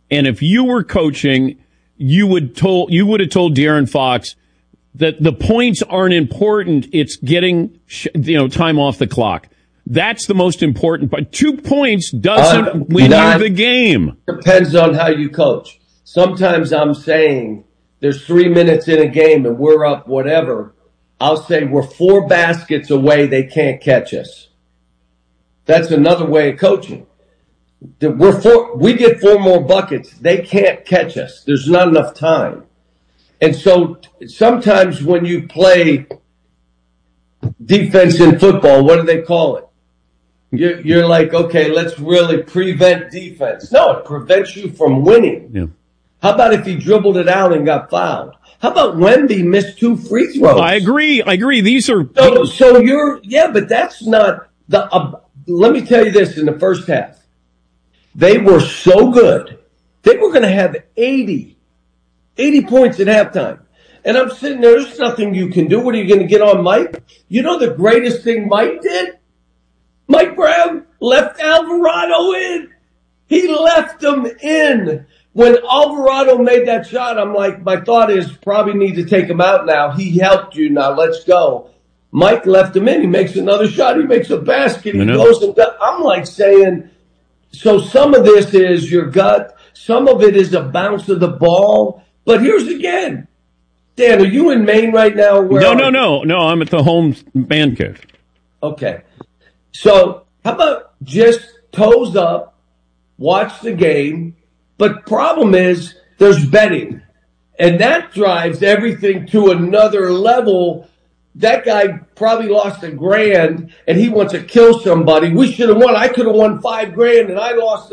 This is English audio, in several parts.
And if you were coaching, you would have told De'Aaron Fox that the points aren't important. It's getting time off the clock. That's the most important part. 2 points doesn't win you the game. Depends on how you coach. Sometimes I'm saying there's 3 minutes in a game and we're up whatever. I'll say we're 4 baskets away. They can't catch us. That's another way of coaching. We get 4 more buckets. They can't catch us. There's not enough time. And so sometimes when you play defense in football, what do they call it? You're like, okay, let's really prevent defense. No, it prevents you from winning. Yeah. How about if he dribbled it out and got fouled? How about Wemby missed 2 free throws? I agree. These are but that's not let me tell you this, in the first half, they were so good. They were going to have 80 points at halftime. And I'm sitting there, there's nothing you can do. What are you going to get on Mike? You know the greatest thing Mike did? Mike Brown left Alvarado in. He left him in. When Alvarado made that shot, I'm like, my thought is probably need to take him out now. He helped you. Now let's go. Mike left him in. He makes another shot. He makes a basket. He goes and I'm like saying, so some of this is your gut. Some of it is a bounce of the ball. But here's again. Dan, are you in Maine right now? No. I'm at the home band cave. Okay. So how about just toes up, watch the game? But problem is there's betting. And that drives everything to another level. That guy probably lost $1,000 and he wants to kill somebody. We should have won. I could have won $5,000 and I lost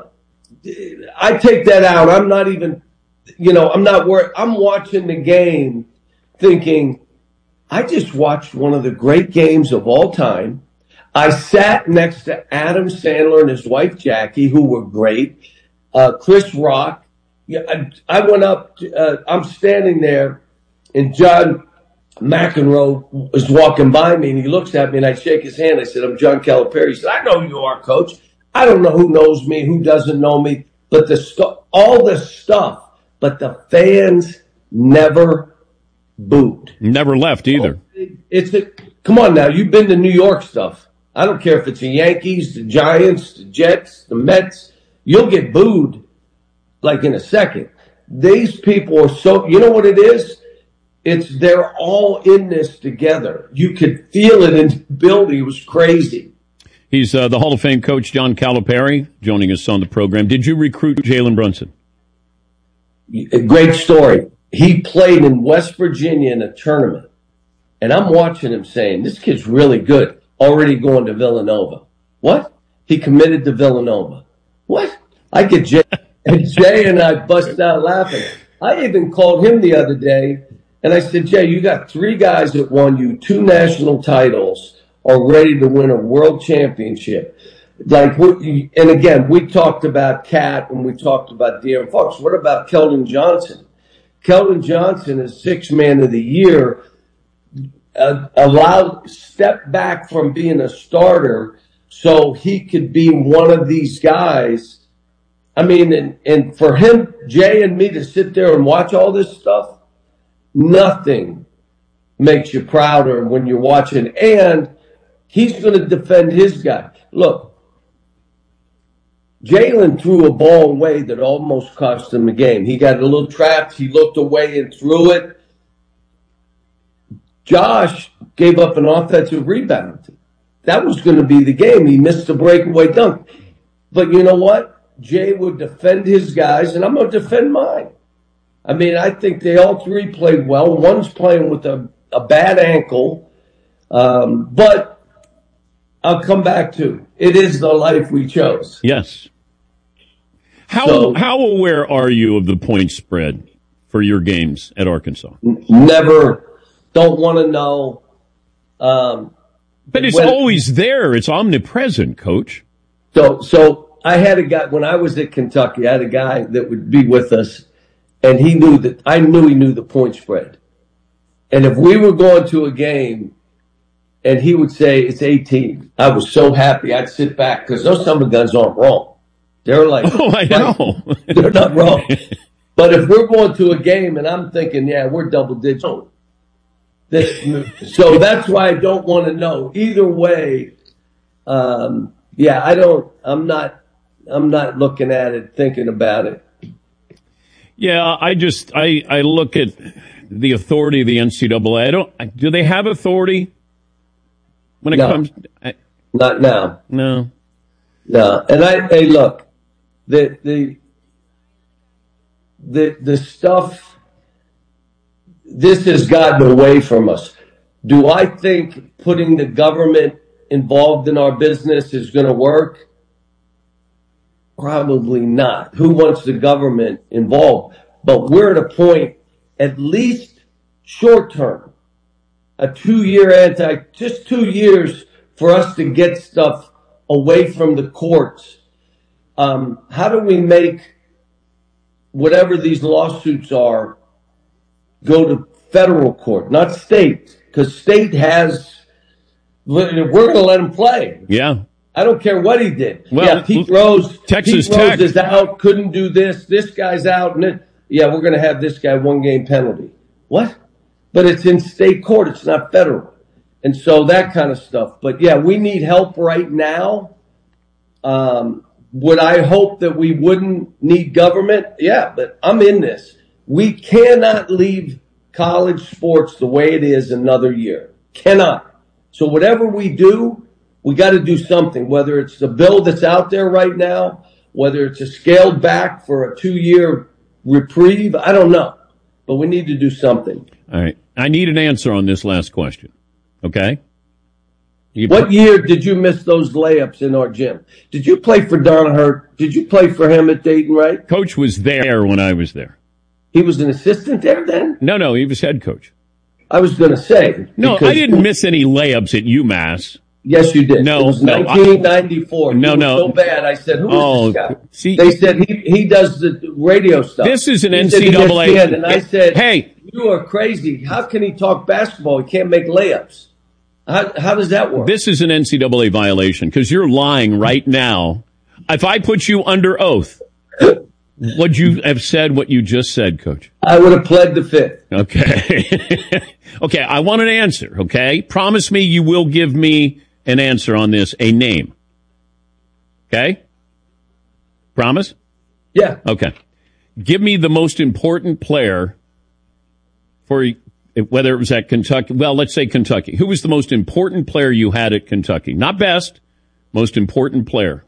it. I take that out. I'm not even, I'm not worried. I'm watching the game thinking, I just watched one of the great games of all time. I sat next to Adam Sandler and his wife, Jackie, who were great. Chris Rock. I went up, I'm standing there and John McEnroe was walking by me and he looks at me and I shake his hand. I said, I'm John Calipari. He said, I know you are, coach. I don't know who knows me, who doesn't know me, but all the stuff, but the fans never booed. Never left either. Come on now, you've been to New York stuff. I don't care if it's the Yankees, the Giants, the Jets, the Mets. You'll get booed like in a second. These people are so, you know what it is? They're all in this together. You could feel it in the building. It was crazy. He's the Hall of Fame coach, John Calipari, joining us on the program. Did you recruit Jalen Brunson? A great story. He played in West Virginia in a tournament. And I'm watching him saying, this kid's really good. Already going to Villanova. What? He committed to Villanova. What? I get Jay, and Jay and I busted out laughing. I even called him the other day, and I said, Jay, you got 3 guys that won you 2 national titles, are ready to win a world championship. And again, we talked about Cat and we talked about De'Aaron Fox. What about Keldon Johnson? Keldon Johnson is 6th man of the year. Step back from being a starter so he could be one of these guys. I mean, and for him, Jay and me to sit there and watch all this stuff, nothing makes you prouder when you're watching. And he's going to defend his guy. Look, Jalen threw a ball away that almost cost him the game. He got a little trapped. He looked away and threw it. Josh gave up an offensive rebound. That was going to be the game. He missed a breakaway dunk. But you know what? Jay would defend his guys, and I'm going to defend mine. I mean, I think they all 3 played well. One's playing with a bad ankle. But I'll come back to it is the life we chose. Yes. How aware are you of the point spread for your games at Arkansas? Never. Don't want to know. But it's always there. It's omnipresent, Coach. So I had a guy, when I was at Kentucky, I had a guy that would be with us, and I knew he knew the point spread. And if we were going to a game, and he would say, it's 18, I was so happy. I'd sit back, because those summer guns aren't wrong. They're like, oh, I know. They're not wrong. But if we're going to a game and I'm thinking, yeah, we're double digits. So that's why I don't want to know. Either way, I'm not looking at it, thinking about it. Yeah, I look at the authority of the NCAA. Do they have authority when it comes? Not now. No. And hey, look, the stuff, this has gotten away from us. Do I think putting the government involved in our business is going to work? Probably not. Who wants the government involved? But we're at a point, at least short term, a 2-year just 2 years for us to get stuff away from the courts. How do we make whatever these lawsuits are go to federal court, not state? Because state we're going to let him play. Yeah. I don't care what he did. Well, Pete Rose Tech is out, couldn't do this. This guy's out. And we're going to have this guy 1-game penalty. What? But it's in state court. It's not federal. And so that kind of stuff. But, we need help right now. Would I hope that we wouldn't need government? Yeah, but I'm in this. We cannot leave college sports the way it is another year. Cannot. So whatever we do, we got to do something, whether it's the bill that's out there right now, whether it's a scaled back for a 2-year reprieve. I don't know, but we need to do something. All right. I need an answer on this last question. Okay. What year did you miss those layups in our gym? Did you play for Donaher? Did you play for him at Dayton, right? Coach was there when I was there. He was an assistant there then? No, he was head coach. I was going to say. No, I didn't miss any layups at UMass. Yes, you did. No, it was 1994. No. So bad. I said, who is this guy? See, they said he does the radio stuff. This is an NCAA. And I said, hey, you are crazy. How can he talk basketball? He can't make layups. How does that work? This is an NCAA violation because you're lying right now. If I put you under oath, would you have said what you just said, Coach? I would have pled the fifth. Okay. Okay, I want an answer, okay? Promise me you will give me an answer on this, a name. Okay? Promise? Yeah. Okay. Give me the most important player for whether it was at Kentucky. Well, let's say Kentucky. Who was the most important player you had at Kentucky? Not best, most important player.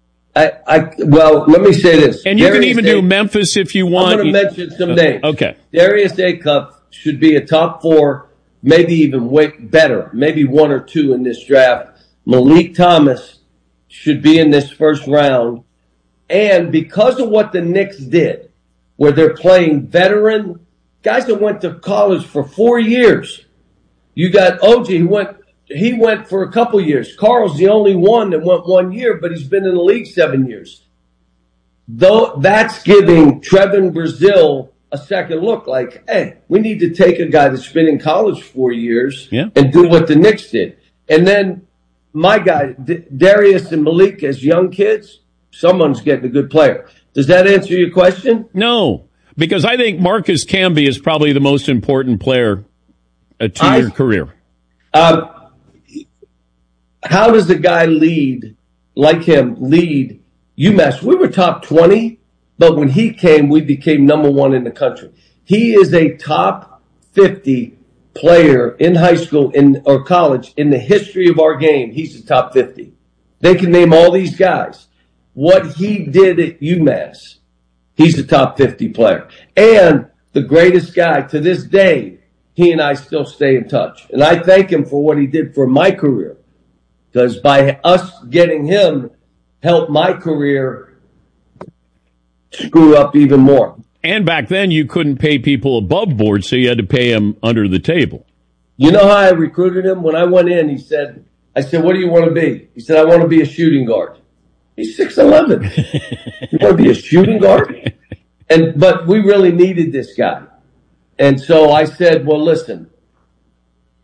Well, let me say this. And you can even do Memphis if you want. I'm going to mention some names. Okay. Darius Acuff should be a top 4, maybe even way better, maybe 1 or 2 in this draft. Malik Thomas should be in this first round. And because of what the Knicks did, where they're playing veteran guys that went to college for 4 years. You got OG, he went for a couple years. Carl's the only one that went 1 year, but he's been in the league 7 years. Though that's giving Trevin Brazile a second look, like, hey, we need to take a guy that's been in college 4 years and do what the Knicks did. And then my guy, Darius and Malik as young kids, someone's getting a good player. Does that answer your question? No, because I think Marcus Camby is probably the most important player to your career. How does a guy lead UMass? We were top 20, but when he came, we became number 1 in the country. He is a top 50 player in high school or college in the history of our game. He's the top 50. They can name all these guys. What he did at UMass, he's the top 50 player. And the greatest guy to this day, he and I still stay in touch. And I thank him for what he did for my career. Because by us getting him, helped my career screw up even more. And back then, you couldn't pay people above board, so you had to pay them under the table. You know how I recruited him? When I went in, I said, what do you want to be? He said, I want to be a shooting guard. He's 6'11". You want to be a shooting guard? But we really needed this guy. And so I said, well, listen,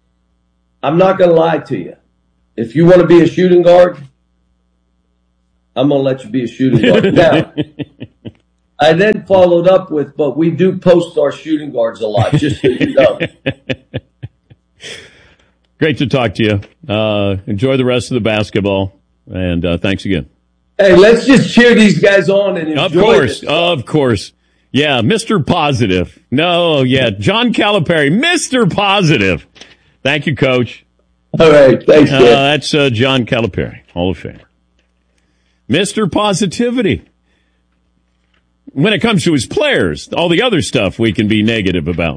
I'm not going to lie to you. If you want to be a shooting guard, I'm going to let you be a shooting guard. Now, I then followed up with, but we do post our shooting guards a lot, just so you know. Great to talk to you. Enjoy the rest of the basketball, and thanks again. Hey, let's just cheer these guys on and enjoy it. Of course. Yeah, Mr. Positive. No, yeah, John Calipari, Mr. Positive. Thank you, Coach. All right, thanks, Dan. That's John Calipari, Hall of Famer. Mr. Positivity. When it comes to his players, all the other stuff we can be negative about.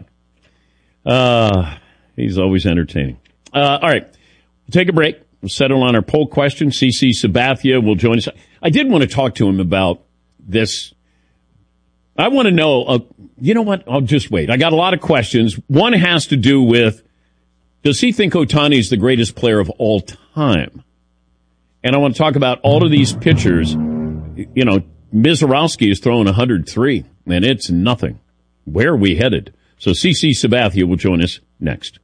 He's always entertaining. All right, we'll take a break. We'll settle on our poll question. CC Sabathia will join us. I did want to talk to him about this. I want to know, you know what? I'll just wait. I got a lot of questions. One has to do with, does he think Ohtani is the greatest player of all time? And I want to talk about all of these pitchers. You know, Mizorowski is throwing 103, and it's nothing. Where are we headed? So CC Sabathia will join us next.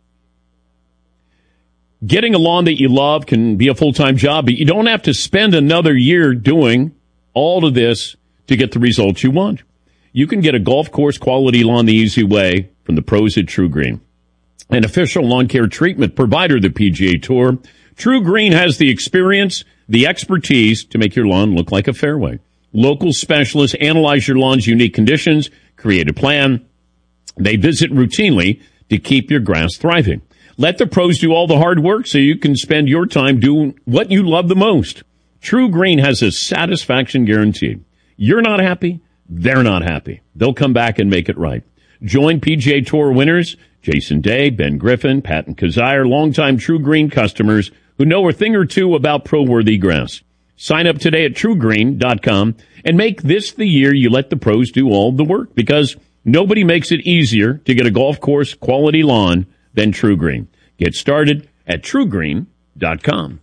Getting a lawn that you love can be a full-time job, but you don't have to spend another year doing all of this to get the results you want. You can get a golf course quality lawn the easy way from the pros at True Green, an official lawn care treatment provider of the PGA Tour. True Green has the experience, the expertise to make your lawn look like a fairway. Local specialists analyze your lawn's unique conditions, create a plan. They visit routinely to keep your grass thriving. Let the pros do all the hard work so you can spend your time doing what you love the most. True Green has a satisfaction guarantee. You're not happy, they're not happy. They'll come back and make it right. Join PGA Tour winners Jason Day, Ben Griffin, Patton Kazire, longtime True Green customers who know a thing or two about pro-worthy grass. Sign up today at TrueGreen.com and make this the year you let the pros do all the work, because nobody makes it easier to get a golf course quality lawn than True Green. Get started at TrueGreen.com.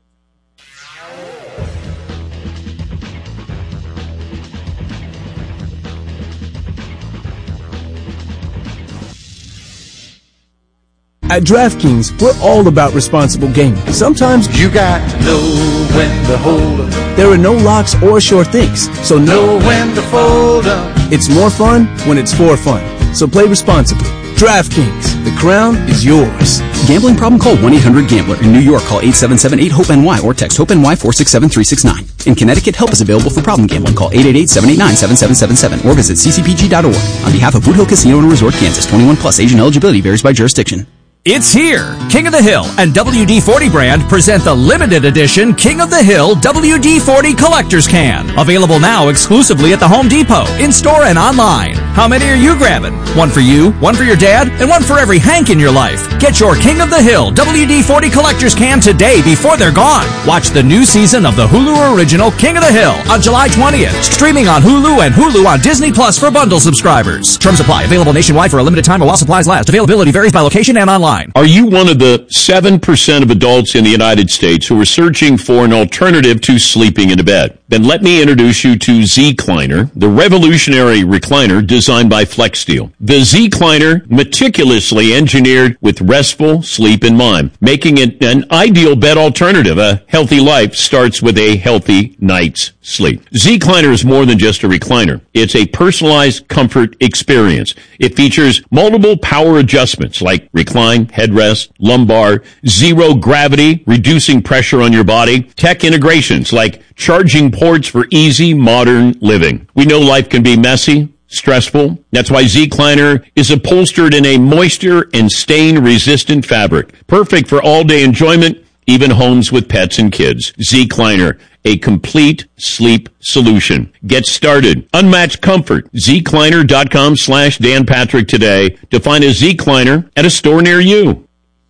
At DraftKings, we're all about responsible gaming. Sometimes you got to know when to hold 'em. There are no locks or sure things, so know when to fold 'em. It's more fun when it's for fun. So play responsibly. DraftKings, the crown is yours. Gambling problem? Call 1-800-GAMBLER. In New York, call 877-8-HOPE-NY or text HOPE-NY 467-369. In Connecticut, help is available for problem gambling. Call 888-789-7777 or visit ccpg.org. On behalf of Boot Hill Casino and Resort, Kansas, 21 plus, age and eligibility varies by jurisdiction. It's here! King of the Hill and WD-40 brand present the limited edition King of the Hill WD-40 Collector's Can. Available now exclusively at the Home Depot, in-store and online. How many are you grabbing? One for you, one for your dad, and one for every Hank in your life. Get your King of the Hill WD-40 Collector's Can today before they're gone. Watch the new season of the Hulu original King of the Hill on July 20th. Streaming on Hulu and Hulu on Disney Plus for bundle subscribers. Terms apply. Available nationwide for a limited time while supplies last. Availability varies by location and online. Are you one of the 7% of adults in the United States who are searching for an alternative to sleeping in a bed? Then let me introduce you to Zecliner, the revolutionary recliner designed by FlexSteel. The Zecliner, meticulously engineered with restful sleep in mind, making it an ideal bed alternative. A healthy life starts with a healthy night's sleep. Zecliner is more than just a recliner. It's a personalized comfort experience. It features multiple power adjustments like recline, headrest, lumbar, zero gravity, reducing pressure on your body, tech integrations like charging ports for easy modern living. We know life can be messy, stressful. That's why Zecliner is upholstered in a moisture and stain-resistant fabric. Perfect for all-day enjoyment, even homes with pets and kids. Zecliner, a complete sleep solution. Get started. Unmatched comfort. Zecliner.com/Dan Patrick today to find a Zecliner at a store near you.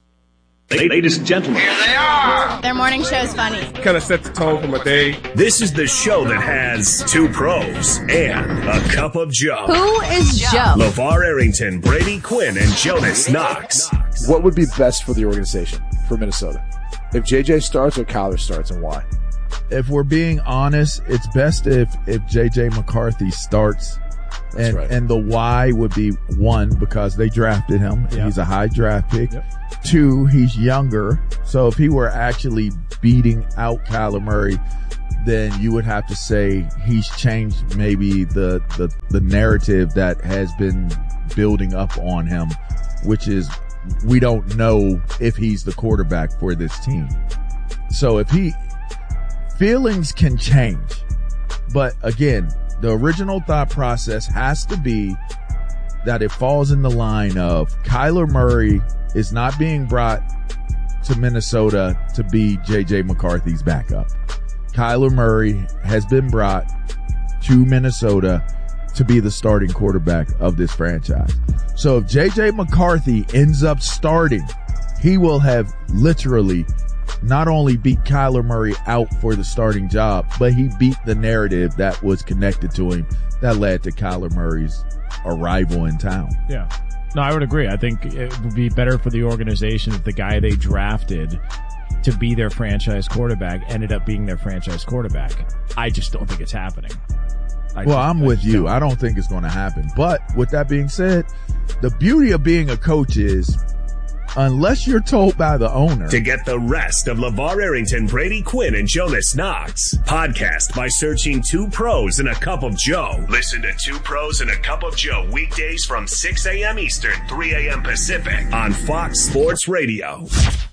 Ladies and gentlemen, here they are. Their morning show is funny. Kind of set the tone for my day. This is the show that has two pros and a cup of Joe. Who is Joe? LeVar Arrington, Brady Quinn, and Jonas Knox. What would be best for the organization, for Minnesota? If JJ starts or Kyler starts, and why? If we're being honest, it's best if JJ McCarthy starts. And, right. And the why would be, one, because they drafted him. Yep. He's a high draft pick. Yep. Two, he's younger. So if he were actually beating out Kyler Murray, then you would have to say he's changed maybe the narrative that has been building up on him, which is we don't know if he's the quarterback for this team. So feelings can change. But again, the original thought process has to be that it falls in the line of Kyler Murray is not being brought to Minnesota to be J.J. McCarthy's backup. Kyler Murray has been brought to Minnesota to be the starting quarterback of this franchise. So if J.J. McCarthy ends up starting, he will have literally not only beat Kyler Murray out for the starting job, but he beat the narrative that was connected to him that led to Kyler Murray's arrival in town. Yeah. No, I would agree. I think it would be better for the organization if the guy they drafted to be their franchise quarterback ended up being their franchise quarterback. I just don't think it's happening. I'm with you. I don't think it's going to happen. But with that being said, the beauty of being a coach is unless you're told by the owner. To get the rest of LeVar Arrington, Brady Quinn, and Jonas Knox, podcast by searching Two Pros and a Cup of Joe. Listen to Two Pros and a Cup of Joe weekdays from 6 a.m. Eastern, 3 a.m. Pacific on Fox Sports Radio.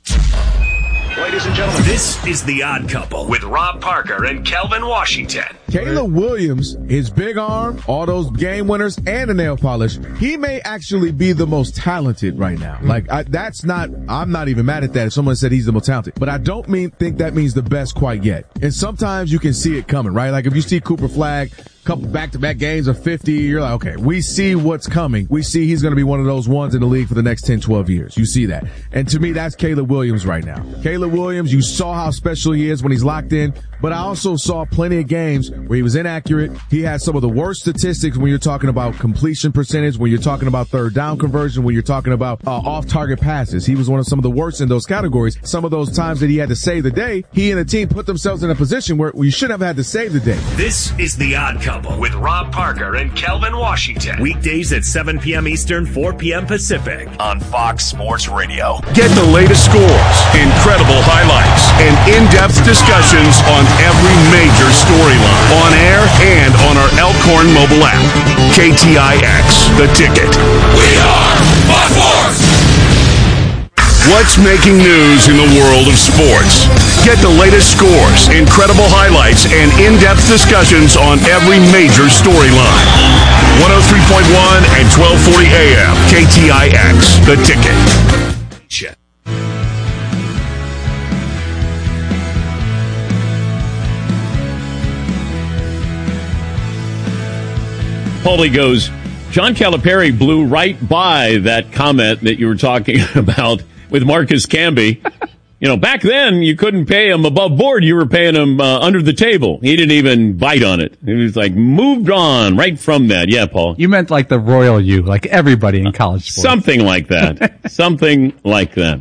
Ladies and gentlemen, this is The Odd Couple with Rob Parker and Kelvin Washington. Caleb Williams, his big arm, all those game winners, and the nail polish, he may actually be the most talented right now. I'm not even mad at that if someone said he's the most talented. But I don't think that means the best quite yet. And sometimes you can see it coming, right? Like if you see Cooper Flagg, couple back-to-back games of 50, you're like, okay, we see what's coming. We see he's going to be one of those ones in the league for the next 10, 12 years. You see that. And to me, that's Caleb Williams right now. Caleb Williams, you saw how special he is when he's locked in, but I also saw plenty of games where he was inaccurate. He had some of the worst statistics when you're talking about completion percentage, when you're talking about third down conversion, when you're talking about off-target passes. He was one of some of the worst in those categories. Some of those times that he had to save the day, he and the team put themselves in a position where we should have had to save the day. This is The Odd Couple with Rob Parker and Kelvin Washington. Weekdays at 7 p.m. Eastern, 4 p.m. Pacific on Fox Sports Radio. Get the latest scores, incredible highlights, and in-depth discussions on every major storyline on air and on our Elkhorn mobile app. KTIX, The Ticket. We are Fox Sports! What's making news in the world of sports? Get the latest scores, incredible highlights, and in-depth discussions on every major storyline. 103.1 and 1240 AM. KTIX, The Ticket. Check. Paulie goes, John Calipari blew right by that comment that you were talking about with Marcus Camby. Back then you couldn't pay him above board. You were paying him under the table. He didn't even bite on it. He was like moved on right from that. Yeah, Paul. You meant like the royal you, like everybody in college sports. Something like that. Something like that.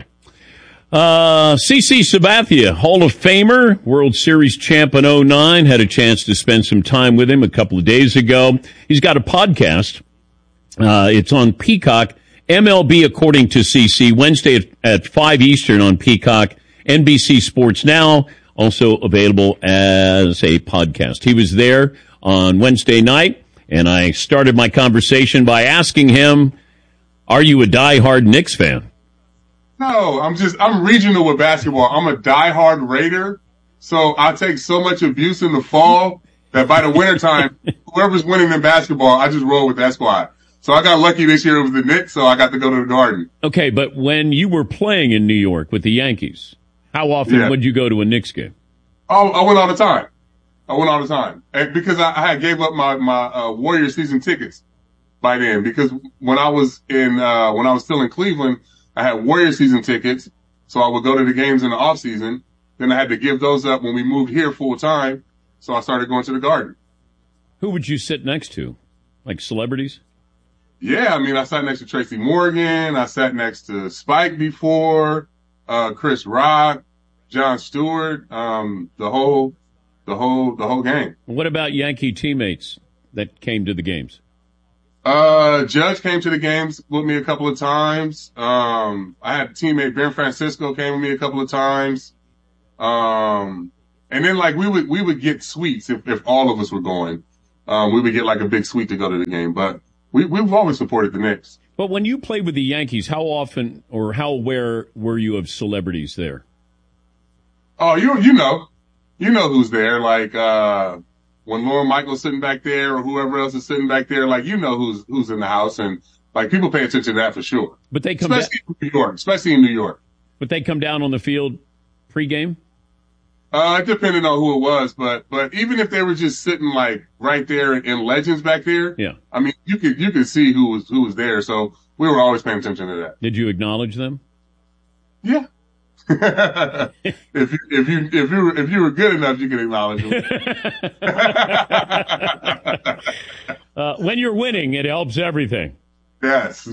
CC Sabathia, Hall of Famer, World Series champ in 2009, had a chance to spend some time with him a couple of days ago. He's got a podcast. It's on Peacock. MLB According to CC, Wednesday at 5 Eastern on Peacock. NBC Sports Now, also available as a podcast. He was there on Wednesday night, and I started my conversation by asking him, are you a diehard Knicks fan? No, I'm regional with basketball. I'm a diehard Raider, so I take so much abuse in the fall that by the wintertime, whoever's winning in basketball, I just roll with that squad. So I got lucky this year with the Knicks, so I got to go to the Garden. Okay, but when you were playing in New York with the Yankees, how often would you go to a Knicks game? Oh, I went all the time. And because I had gave up my Warrior season tickets by then. Because when I was still in Cleveland, I had Warrior season tickets, so I would go to the games in the off season. Then I had to give those up when we moved here full time, so I started going to the Garden. Who would you sit next to? Like celebrities? Yeah, I sat next to Tracy Morgan. I sat next to Spike before, Chris Rock, Jon Stewart, the whole gang. What about Yankee teammates that came to the games? Judge came to the games with me a couple of times. I had a teammate, Ben Francisco, came with me a couple of times. And then like we would get suites if all of us were going. We would get like a big suite to go to the game. But we've always supported the Knicks. But when you played with the Yankees, how often or how aware were you of celebrities there? Oh, you know who's there. Like when Lauren Michaels sitting back there or whoever else is sitting back there, like you know who's in the house, and like people pay attention to that for sure. But they come especially in New York. But they come down on the field pregame? It depended on who it was, but even if they were just sitting like right there in Legends back there, yeah. I mean, you could see who was there. So we were always paying attention to that. Did you acknowledge them? Yeah. if you were good enough, you could acknowledge them. When you're winning, it helps everything. Yes.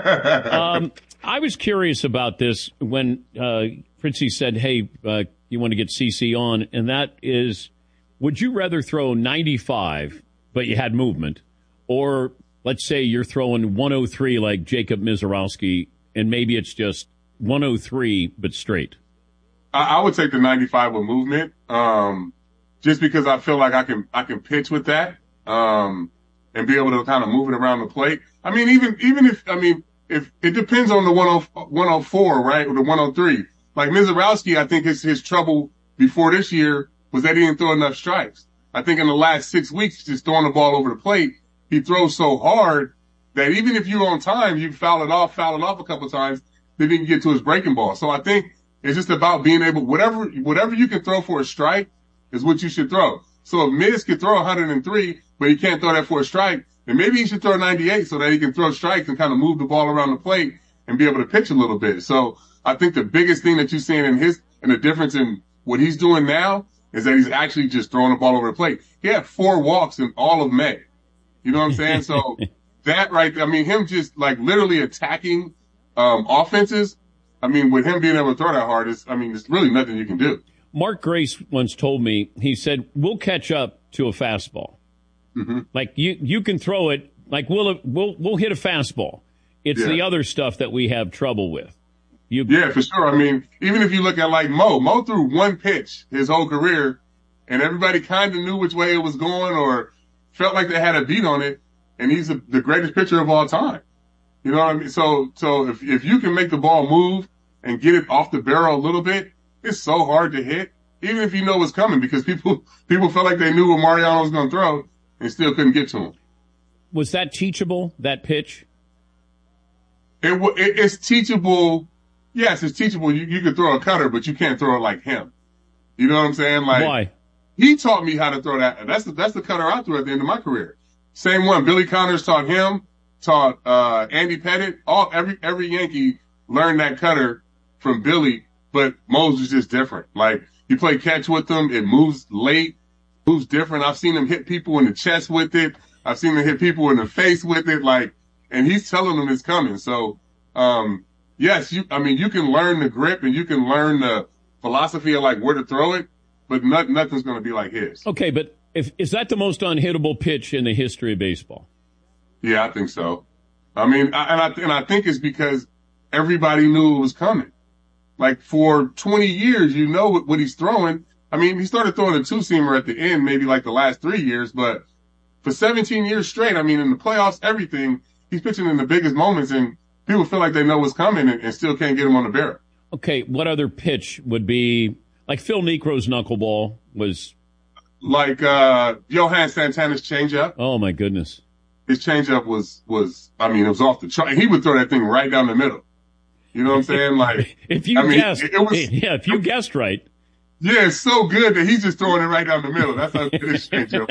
I was curious about this when Fritzy said, hey, you want to get CC on, and that is, would you rather throw 95, but you had movement, or let's say you're throwing 103 like Jacob Mizorowski, and maybe it's just 103 but straight? I would take the 95 with movement, just because I feel like I can pitch with that, and be able to kind of move it around the plate. I mean, even if it depends on the 104, right, or the 103. Like Mizorowski, I think his trouble before this year was that he didn't throw enough strikes. I think in the last 6 weeks, just throwing the ball over the plate, he throws so hard that even if you're on time, you foul it off a couple of times, then he can get to his breaking ball. So I think it's just about being able, whatever you can throw for a strike is what you should throw. So if Miz could throw 103, but he can't throw that for a strike, then maybe he should throw 98 so that he can throw strikes and kind of move the ball around the plate and be able to pitch a little bit. So I think the biggest thing that you're seeing in the difference in what he's doing now is that he's actually just throwing the ball over the plate. He had 4 walks in all of May. You know what I'm saying? So that right, I mean, him just like literally attacking offenses. I mean, with him being able to throw that hard, there's really nothing you can do. Mark Grace once told me, he said, we'll catch up to a fastball. Mm-hmm. Like you can throw it, like we'll hit a fastball. It's the other stuff that we have trouble with. Yeah, for sure. I mean, even if you look at like Mo threw one pitch his whole career, and everybody kind of knew which way it was going or felt like they had a beat on it, and he's the greatest pitcher of all time. You know what I mean? So if you can make the ball move and get it off the barrel a little bit, it's so hard to hit, even if you know what's coming, because people felt like they knew what Mariano was going to throw and still couldn't get to him. Was that teachable, that pitch? It's teachable. Yes, it's teachable. You can throw a cutter, but you can't throw it like him. You know what I'm saying? Like, why? He taught me how to throw that. That's the cutter I threw at the end of my career. Same one. Billy Connors taught him, taught Andy Pettit. Every Yankee learned that cutter from Billy, but Mo's was just different. Like, you play catch with him, it moves late, moves different. I've seen him hit people in the chest with it. I've seen him hit people in the face with it. Like, and he's telling them it's coming. So, yes, you can learn the grip and you can learn the philosophy of like where to throw it, but nothing's going to be like his. Okay, but is that the most unhittable pitch in the history of baseball? Yeah, I think so. I mean, I think it's because everybody knew it was coming. Like for 20 years, you know what he's throwing. I mean, he started throwing a 2-seamer at the end, maybe like the last 3 years, but for 17 years straight, I mean, in the playoffs, everything, he's pitching in the biggest moments, and people feel like they know what's coming and still can't get him on the barrel. Okay, what other pitch would be, like Phil Niekro's knuckleball was? Like Johan Santana's changeup. Oh, my goodness. His changeup was it was off the chart. He would throw that thing right down the middle. You know what I'm saying? Like, if you guessed right. Yeah, it's so good that he's just throwing it right down the middle. That's how good his changeup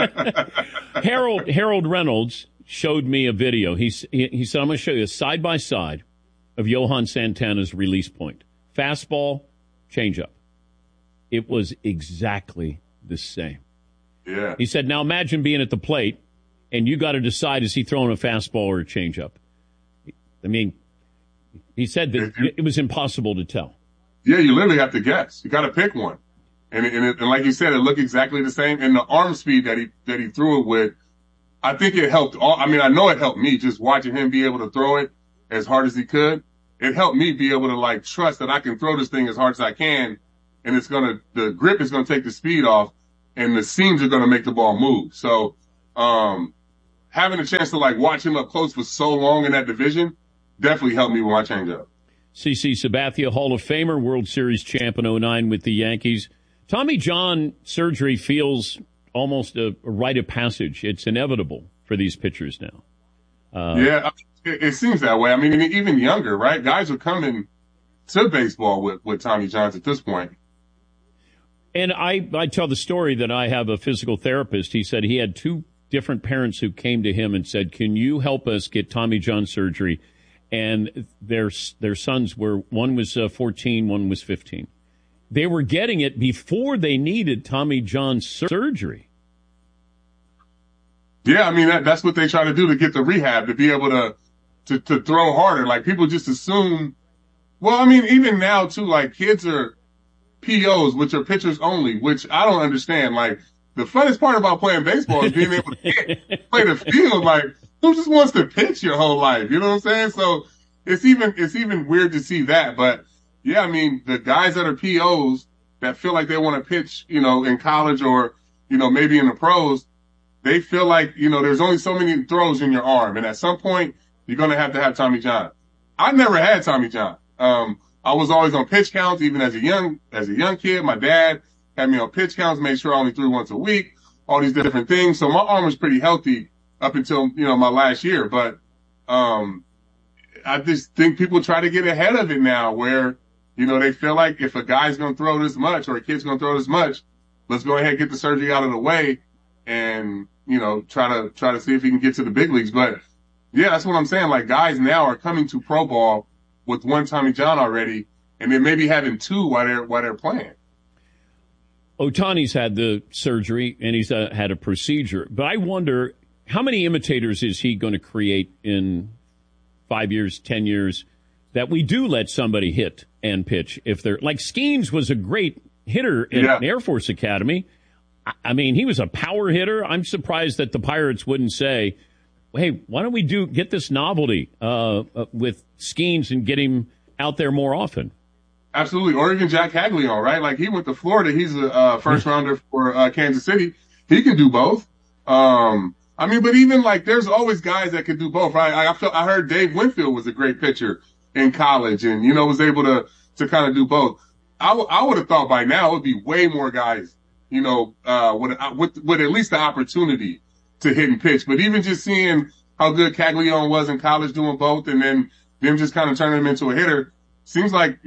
was. Harold Reynolds showed me a video. He said, I'm going to show you a side-by-side of Johan Santana's release point. Fastball, changeup. It was exactly the same. Yeah. He said, now imagine being at the plate, and you got to decide, is he throwing a fastball or a changeup? I mean, he said that it was impossible to tell. Yeah, you literally have to guess. You got to pick one. And like you said, it looked exactly the same. And the arm speed that he threw it with, I think it helped. I know it helped me just watching him be able to throw it as hard as he could. It helped me be able to like trust that I can throw this thing as hard as I can and the grip is gonna take the speed off, and the seams are gonna make the ball move. So, having a chance to like watch him up close for so long in that division definitely helped me with my changeup. CC Sabathia, Hall of Famer, World Series champ in 2009 with the Yankees. Tommy John surgery feels almost a rite of passage. It's inevitable for these pitchers now. Yeah, it seems that way. I mean, even younger, right? Guys are coming to baseball with Tommy Johns at this point. And I tell the story that I have a physical therapist. He said he had two different parents who came to him and said, can you help us get Tommy John surgery? And their sons one was 14, one was 15. They were getting it before they needed Tommy John surgery. Yeah, I mean, that's what they try to do to get the rehab, to be able to throw harder. Like, people just assume, well, I mean, even now, too, like, kids are POs, which are pitchers only, which I don't understand. Like, the funnest part about playing baseball is being able to play the field. Like, who just wants to pitch your whole life? You know what I'm saying? So it's even weird to see that. But yeah, I mean, the guys that are POs that feel like they want to pitch, in college or, maybe in the pros, they feel like, there's only so many throws in your arm. And at some point, you're going to have Tommy John. I never had Tommy John. I was always on pitch counts, even as a young kid. My dad had me on pitch counts, made sure I only threw once a week, all these different things. So my arm was pretty healthy up until, my last year. But, I just think people try to get ahead of it now where, they feel like if a guy's going to throw this much or a kid's going to throw this much, let's go ahead and get the surgery out of the way and, try to see if he can get to the big leagues. But yeah, that's what I'm saying. Like, guys now are coming to pro ball with one Tommy John already, and then maybe having two while they're playing. Ohtani's had the surgery and he's had a procedure, but I wonder how many imitators is he going to create in 5 years, 10 years that we do let somebody hit and pitch if they're like Skeens was a great hitter in Air Force Academy. I mean, he was a power hitter. I'm surprised that the Pirates wouldn't say, hey, why don't we get this novelty with Skeens and get him out there more often? Absolutely. Or even Jack Caglione, right? Like, he went to Florida. He's a first rounder for Kansas City. He can do both. I mean, but even like, there's always guys that can do both, right? I heard Dave Winfield was a great pitcher in college and, was able to kind of do both. I would have thought by now it would be way more guys, with at least the opportunity to hit and pitch. But even just seeing how good Caglione was in college doing both and then them just kind of turning him into a hitter, seems like,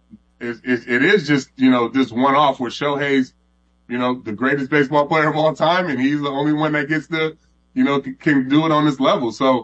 it is just, this one off where Shohei's, the greatest baseball player of all time, and he's the only one that gets to, can do it on this level. So,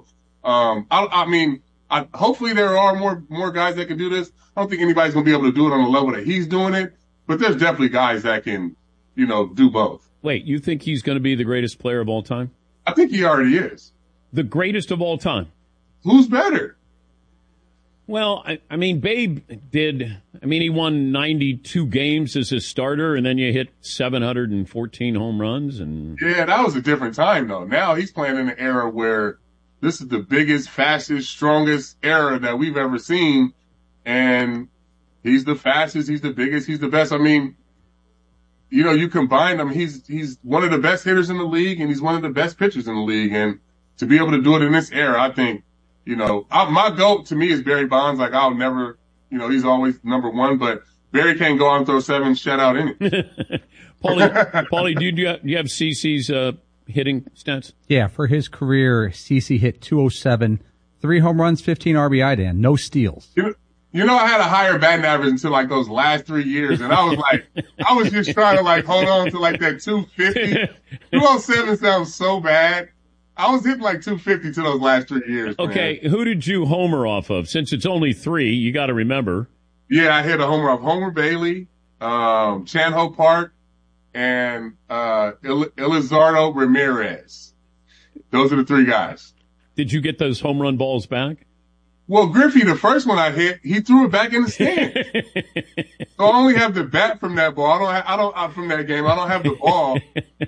hopefully there are more guys that can do this. I don't think anybody's going to be able to do it on the level that he's doing it, but there's definitely guys that can, do both. Wait, you think he's going to be the greatest player of all time? I think he already is. The greatest of all time? Who's better? Well, I mean, Babe he won 92 games as a starter, and then you hit 714 home runs. And yeah, that was a different time, though. Now he's playing in an era where this is the biggest, fastest, strongest era that we've ever seen, and he's the fastest, he's the biggest, he's the best. I mean, you combine them, he's one of the best hitters in the league, and he's one of the best pitchers in the league, and to be able to do it in this era, I think, my GOAT to me is Barry Bonds. Like, I'll never, he's always number one, but Barry can't go out and throw 7 shutout innings. Paulie, do you have CC's hitting stats? Yeah, for his career, CC hit 207, 3 home runs, 15 RBI, Dan, no steals. I had a higher batting average until like those last 3 years, and I was like, I was just trying to like hold on to like that 250. 207 sounds so bad. I was hitting like 250 to those last 3 years. Okay, man. Who did you homer off of? Since it's only 3, you got to remember. Yeah, I hit a homer off Homer Bailey, Chan Ho Park, and Elizardo Ramirez. Those are the 3 guys. Did you get those home run balls back? Well, Griffey, the first one I hit, he threw it back in the stand. So I only have the bat from that ball. I don't from that game. I don't have the ball.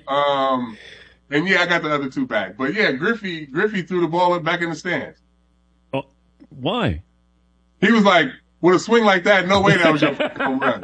And yeah, I got the other 2 back. But yeah, Griffey threw the ball back in the stands. Oh, why? He was like, with a swing like that, no way that was your home run.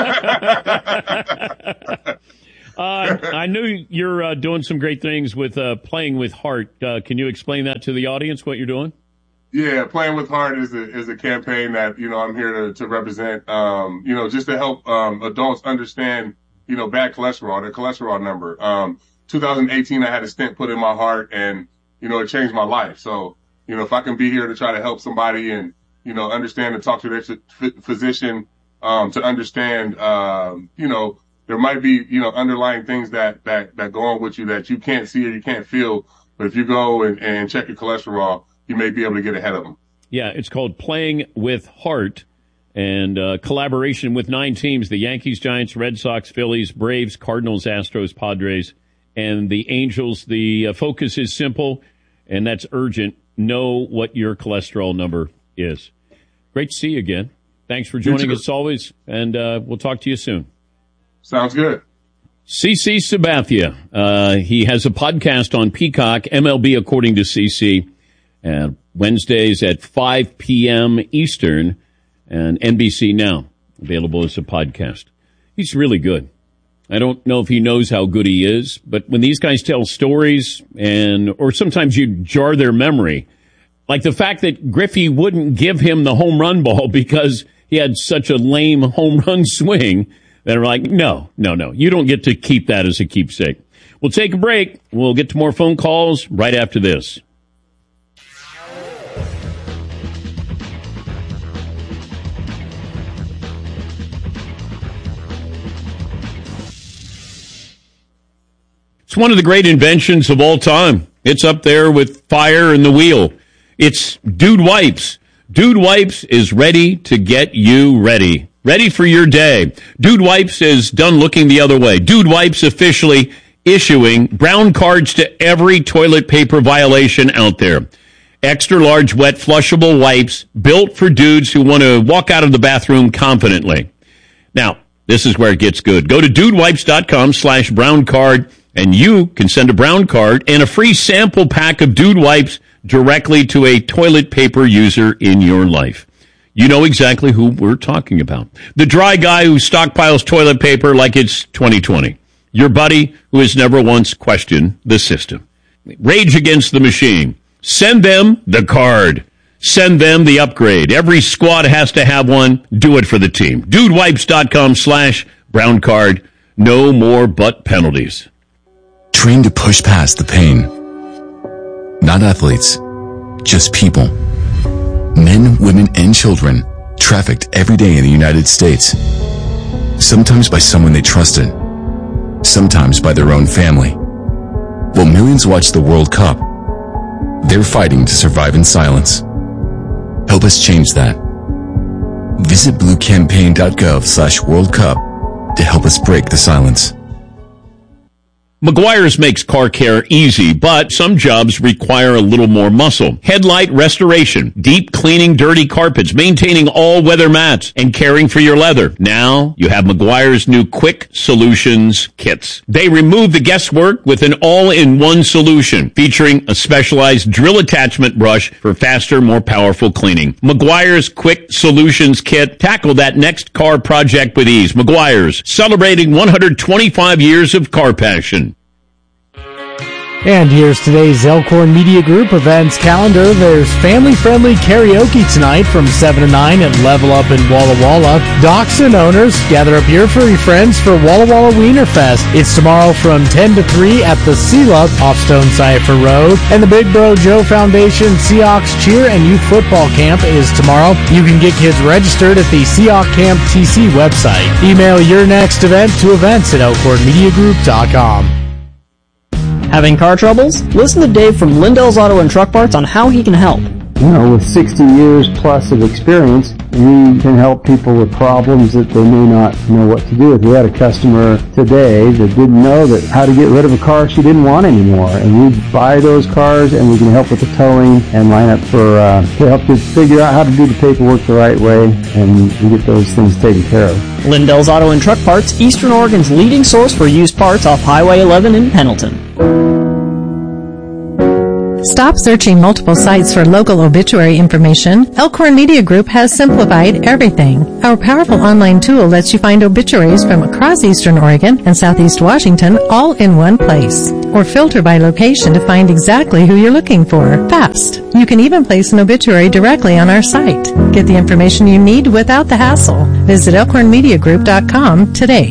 I knew you're doing some great things with Playing with Heart. Can you explain that to the audience, what you're doing? Yeah, Playing with Heart is a campaign that, I'm here to represent, just to help adults understand, bad cholesterol, their cholesterol number. 2018, I had a stent put in my heart, and, it changed my life. So, if I can be here to try to help somebody and, understand and talk to their physician, to understand, there might be, underlying things that go on with you that you can't see or you can't feel. But if you go and check your cholesterol, you may be able to get ahead of them. Yeah, it's called Playing with Heart, and collaboration with 9 teams: the Yankees, Giants, Red Sox, Phillies, Braves, Cardinals, Astros, Padres, and the Angels. The focus is simple, and that's urgent. Know what your cholesterol number is. Great to see you again. Thanks for joining us always, and we'll talk to you soon. Sounds good. CC Sabathia. He has a podcast on Peacock, MLB According to CC. Wednesdays at 5 p.m. Eastern, and NBC Now, available as a podcast. He's really good. I don't know if he knows how good he is, but when these guys tell stories or sometimes you jar their memory, like the fact that Griffey wouldn't give him the home run ball because he had such a lame home run swing, that are like, no, you don't get to keep that as a keepsake. We'll take a break. We'll get to more phone calls right after this. It's one of the great inventions of all time. It's up there with fire and the wheel. It's Dude Wipes. Dude Wipes is ready to get you ready. Ready for your day. Dude Wipes is done looking the other way. Dude Wipes officially issuing brown cards to every toilet paper violation out there. Extra large wet flushable wipes built for dudes who want to walk out of the bathroom confidently. Now, this is where it gets good. Go to dudewipes.com/brown card. And you can send a brown card and a free sample pack of Dude Wipes directly to a toilet paper user in your life. You know exactly who we're talking about. The dry guy who stockpiles toilet paper like it's 2020. Your buddy who has never once questioned the system. Rage against the machine. Send them the card. Send them the upgrade. Every squad has to have one. Do it for the team. Dudewipes.com/brown card. No more butt penalties. Train to push past the pain. Not athletes, just people. Men, women, and children trafficked every day in the United States. Sometimes by someone they trusted, sometimes by their own family. While millions watch the World Cup, they're fighting to survive in silence. Help us change that. Visit bluecampaign.gov/World Cup to help us break the silence. Meguiar's makes car care easy, but some jobs require a little more muscle. Headlight restoration, deep cleaning dirty carpets, maintaining all-weather mats, and caring for your leather. Now you have Meguiar's new Quick Solutions kits. They remove the guesswork with an all-in-one solution, featuring a specialized drill attachment brush for faster, more powerful cleaning. Meguiar's Quick Solutions kit. Tackle that next car project with ease. Meguiar's, celebrating 125 years of car passion. And here's today's Elkhorn Media Group events calendar. There's family-friendly karaoke tonight from 7 to 9 at Level Up in Walla Walla. Dachshund owners, gather up here for your friends for Walla Walla Wiener Fest. It's tomorrow from 10 to 3 at the Sealup off Stone Cipher Road. And the Big Bro Joe Foundation Seahawks Cheer and Youth Football Camp is tomorrow. You can get kids registered at the Seahawk Camp TC website. Email your next event to events@elkhornmediagroup.com. Having car troubles? Listen to Dave from Lindell's Auto and Truck Parts on how he can help. You know, with 60 years plus of experience, we can help people with problems that they may not know what to do with. We had a customer today that didn't know that how to get rid of a car she didn't want anymore. And we buy those cars and we can help with the towing and line up for to help you figure out how to do the paperwork the right way and get those things taken care of. Lindell's Auto and Truck Parts, Eastern Oregon's leading source for used parts off Highway 11 in Pendleton. Stop searching multiple sites for local obituary information. Elkhorn Media Group has simplified everything. Our powerful online tool lets you find obituaries from across Eastern Oregon and Southeast Washington all in one place. Or filter by location to find exactly who you're looking for. Fast. You can even place an obituary directly on our site. Get the information you need without the hassle. Visit elkhornmediagroup.com today.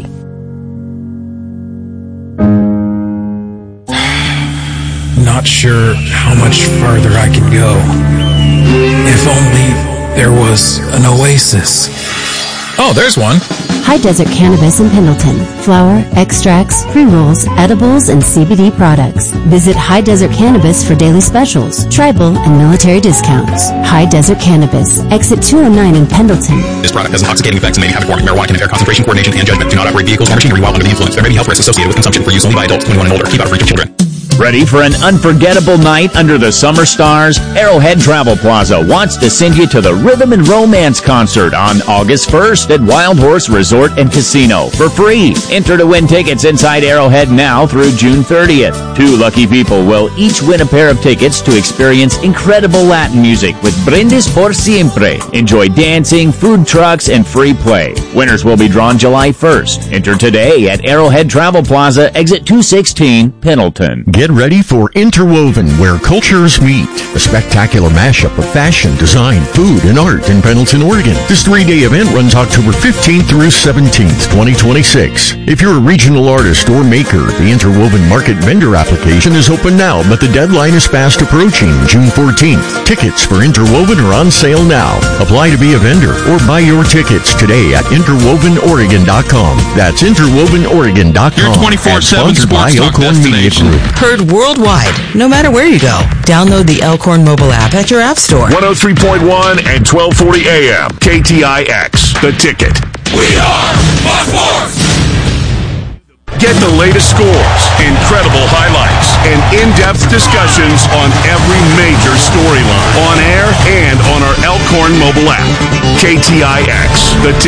Not sure how much farther I can go. If only there was an oasis. Oh, there's one. High Desert Cannabis in Pendleton. Flower, extracts, pre-rolls, edibles, and CBD products. Visit High Desert Cannabis for daily specials, tribal, and military discounts. High Desert Cannabis. Exit 209 in Pendleton. This product has intoxicating effects and may be habit forming. Marijuana can impair concentration, coordination, and judgment. Do not operate vehicles or machinery while under the influence. There may be health risks associated with consumption for use only by adults 21 and older. Keep out of reach of children. Ready for an unforgettable night under the summer stars? Arrowhead Travel Plaza wants to send you to the Rhythm and Romance concert on August 1st at Wild Horse Resort and Casino for free. Enter to win tickets inside Arrowhead now through June 30th. 2 lucky people will each win a pair of tickets to experience incredible Latin music with Brindis por Siempre. Enjoy dancing, food trucks, and free play. Winners will be drawn July 1st. Enter today at Arrowhead Travel Plaza, exit 216, Pendleton. Get ready for Interwoven, where cultures meet. A spectacular mashup of fashion, design, food, and art in Pendleton, Oregon. This 3-day event runs October 15th through 17th, 2026. If you're a regional artist or maker, the Interwoven Market Vendor application is open now, but the deadline is fast approaching, June 14th. Tickets for Interwoven are on sale now. Apply to be a vendor or buy your tickets today at interwovenoregon.com. That's interwovenoregon.com. Your 24/7 sports talk destination. Heard worldwide, no matter where you go. Download the Elkhorn mobile app at your app store. 103.1 and 1240 AM. KTIX. The Ticket. We are Fox Sports. Get the latest scores, incredible highlights, and in-depth discussions on every major storyline on air and on our Elkhorn mobile app. KTIX. The Ticket.